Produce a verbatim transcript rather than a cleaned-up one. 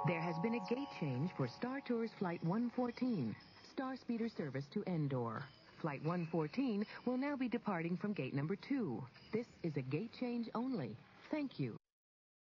There has been a gate change for Star Tours Flight one fourteen, Star Speeder service to Endor. Flight one fourteen will now be departing from gate number two. This is a gate change only. Thank you.